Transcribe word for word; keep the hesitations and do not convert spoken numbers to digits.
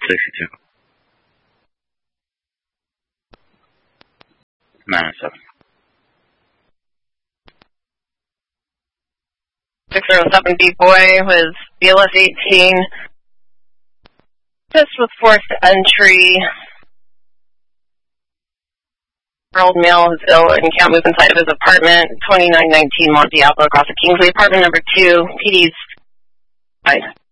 sixty-two. nine oh seven. six oh seven B boy was B L S eighteen. Just with forced entry. Old male is ill and can't move inside of his apartment. twenty-nine nineteen Monte Alba across the Kingsley, apartment number two. P D's. Bye.